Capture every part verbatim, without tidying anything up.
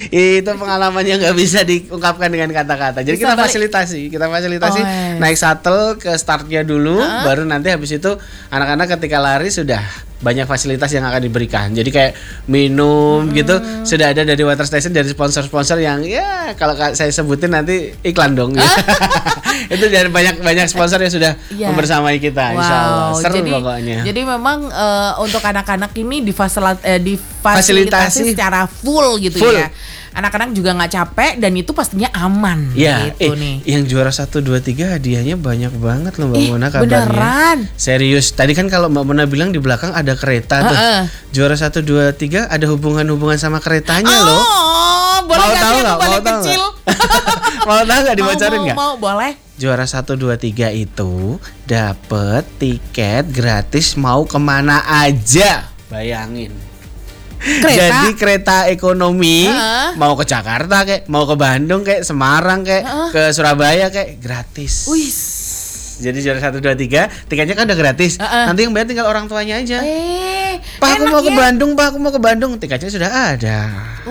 Itu pengalaman yang nggak bisa diungkapkan dengan kata-kata. Jadi bisa kita balik. fasilitasi, kita fasilitasi oh, yes. naik shuttle ke startnya dulu, uh-huh. baru nanti habis itu anak-anak ketika lari sudah banyak fasilitas yang akan diberikan. Jadi kayak minum hmm. gitu sudah ada dari water station, dari sponsor-sponsor yang ya kalau saya sebutin nanti iklan dong. Ya. Itu dari banyak-banyak sponsor yang sudah yeah. membersamai kita. Wow. Insyaallah seru jadi, pokoknya. Jadi memang uh, untuk anak-anak ini difasilitasi, eh, difasilitasi secara full gitu full. ya. Anak-anak juga nggak capek dan itu pastinya aman. Ya, gitu eh, nih. Yang juara satu, dua, tiga hadiahnya banyak banget loh Mbak eh, Mona kabarnya. Beneran? Serius. Tadi kan kalau Mbak Mona bilang di belakang ada kereta tuh. Uh-uh. Juara satu, dua, tiga ada hubungan-hubungan sama keretanya oh, loh. Boleh mau tahu nggak? Mau kecil? Mau tahu nggak dibocorin nggak? Mau, mau, boleh. Juara satu, dua, tiga itu dapet tiket gratis mau kemana aja. Bayangin. Kereta. Jadi kereta ekonomi uh-huh. mau ke Jakarta kayak, mau ke Bandung kayak, Semarang kayak, uh-huh. ke Surabaya kayak gratis. Wih. Jadi juara satu, dua, tiga tiketnya kan udah gratis. Uh-uh. Nanti yang bayar tinggal orang tuanya aja. Eh, Pak aku mau ya? ke Bandung, Pak aku mau ke Bandung, tiketnya sudah ada.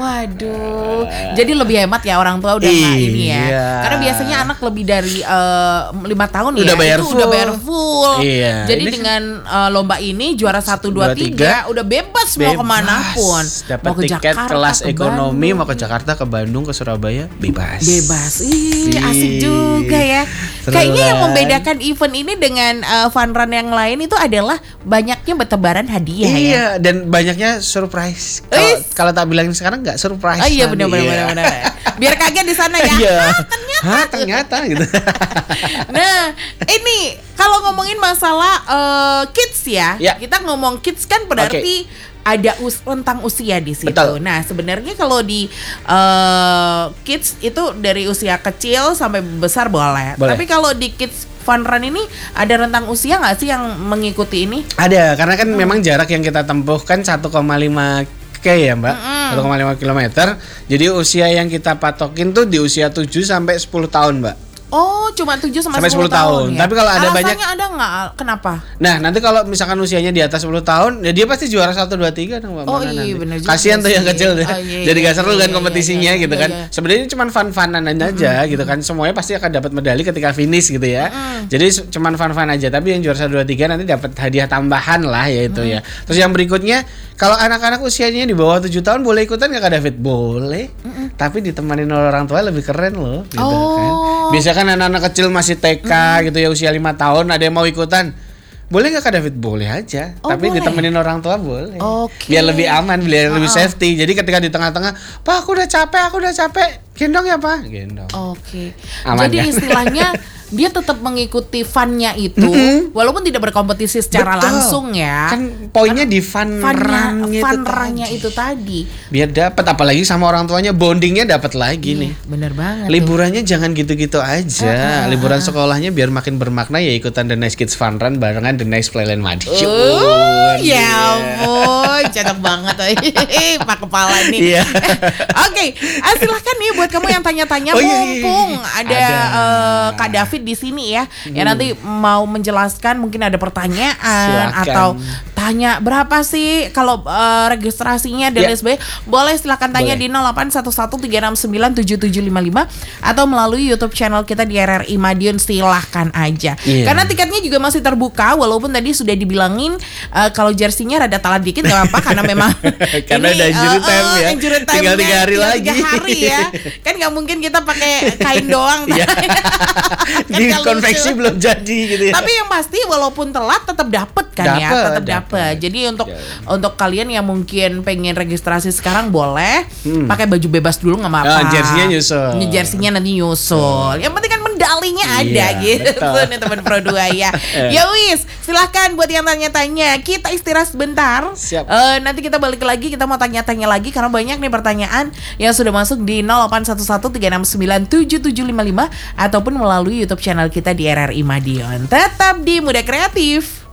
Waduh, uh. jadi lebih hemat ya orang tua udah nggak ini ya. Karena biasanya anak lebih dari uh, lima tahun udah ya bayar itu full. udah bayar full. Iya. Jadi ini dengan uh, lomba ini juara satu, dua, tiga udah bebas, bebas mau kemanapun. Dapat mau ke tiket Jakarta, kelas ke ekonomi, Bandung. mau ke Jakarta, ke Bandung, ke Surabaya, bebas. Bebas. Ih, asik juga ya. Seru Kayaknya kan? yang membedakan event ini dengan dengan uh, fun run yang lain itu adalah banyaknya bertebaran hadiah iya, ya. Iya, dan banyaknya surprise. Kalau kalau tak bilangin sekarang nggak surprise. Oh iya benar-benar benar. Biar kaget di sana ya. Iya. Ah, ternyata. Hah, ternyata gitu. Nah, ini kalau ngomongin masalah uh, kids ya, ya, kita ngomong kids kan berarti okay. ada us- rentang usia di situ. Betul. Nah, sebenarnya kalau di uh, kids itu dari usia kecil sampai besar boleh. boleh. Tapi kalau di kids fun run ini ada rentang usia nggak sih yang mengikuti ini? Ada, karena kan hmm. memang jarak yang kita tempuh kan satu koma lima kilometer ya Mbak, mm-hmm. satu koma lima kilometer. Jadi usia yang kita patokin tuh di usia tujuh sampai sepuluh tahun Mbak. Oh, cuma tujuh sampai sepuluh tahun. Ya? Tapi kalau ada alasannya banyak ada nggak? Kenapa? Nah, nanti kalau misalkan usianya di atas sepuluh tahun, ya dia pasti juara satu, dua, tiga dong Mbak. Oh iya benar juga. Kasihan tuh yang kecil deh. Oh, iya, jadi gak seru iya, kan kompetisinya iya, iya, gitu iya, kan. Iya. Sebenarnya cuma fun-funan aja mm-hmm. gitu kan. Semuanya pasti akan dapat medali ketika finish gitu ya. Mm-hmm. Jadi cuma fun-fun aja, tapi yang juara satu, dua, tiga nanti dapat hadiah tambahan lah yaitu mm-hmm. ya. Terus yang berikutnya, kalau anak-anak usianya di bawah tujuh tahun boleh ikutan nggak Kak David? Boleh. Mm-hmm. Tapi ditemani oleh orang tua lebih keren loh gitu oh. kan. Biasa kan anak-anak kecil masih T K mm. gitu ya usia lima tahun ada yang mau ikutan. Boleh gak Kak David? Boleh aja. Oh, tapi boleh. Ditemenin orang tua boleh. Okay. Biar lebih aman, biar uh-uh. lebih safety. Jadi ketika di tengah-tengah, Pak aku udah capek, aku udah capek. Gendong ya Pak? Gendong. Oke. Okay. Aman, jadi kan? istilahnya dia tetap mengikuti funnya itu, mm-hmm. walaupun tidak berkompetisi secara Betul. langsung ya. Kan poinnya di fun run-nya fun run-nya itu tadi. Biar dapat, apalagi sama orang tuanya bondingnya dapat lagi iya, nih. Bener banget. Liburannya tuh. Jangan gitu-gitu aja. Uh, uh, Liburan uh, sekolahnya biir makin bermakna ya ikutan The Nice Kids Fun Run barengan The Nice Playland Madi. Oh, ya ampun, cocok banget. Pak Kepala nih. Iya. Oke, okay, silahkan nih buat kamu yang tanya-tanya oh, mumpung iya, iya. ada, ada. Uh, Kak David di sini ya, hmm. ya nanti mau menjelaskan mungkin ada pertanyaan silakan. Atau tanya berapa sih kalau uh, registrasinya dan lain yeah. sebagainya, boleh silakan tanya boleh. Di nol delapan satu satu tiga enam sembilan tujuh tujuh lima lima atau melalui YouTube channel kita di R R I Madiun, silahkan aja. Yeah. Karena tiketnya juga masih terbuka walaupun tadi sudah dibilangin uh, kalau jersinya rada telat dikit nggak apa-apa karena memang karena ini ada injury time uh, uh, ya, injury time tinggal tiga hari tinggal lagi. Tiga hari ya, kan nggak mungkin kita pakai kain doang. Kan di konveksi lucu. Belum jadi gitu ya. Tapi yang pasti walaupun telat tetap dapet kan dapet, ya, tetap dapet. Jadi untuk ya. untuk kalian yang mungkin pengen registrasi sekarang boleh hmm. pakai baju bebas dulu nggak apa-apa. Oh, jersinya nyusul. Jersinya nanti nyusul. Yang penting kan medalinya ada iya, gitu nih teman Pro dua ya. Ya wis, silahkan buat yang tanya-tanya. Kita istirahat sebentar. Siap. Uh, nanti kita balik lagi, kita mau tanya-tanya lagi karena banyak nih pertanyaan yang sudah masuk di nol delapan satu satu tiga enam sembilan tujuh tujuh lima lima ataupun melalui YouTube channel kita di R R I Madiun. Tetap di Muda Kreatif.